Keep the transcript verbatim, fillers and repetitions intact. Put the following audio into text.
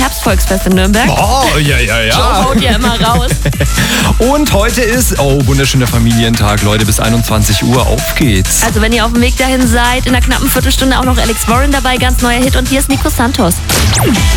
Herbstvolksfest in Nürnberg. Oh, ja, ja, ja. Joe haut ja immer raus. Und heute ist, oh, wunderschöner Familientag, Leute, bis einundzwanzig Uhr, auf geht's. Also wenn ihr auf dem Weg dahin seid, in einer knappen Viertelstunde auch noch Alex Warren dabei, ganz neuer Hit und hier ist Nico Santos.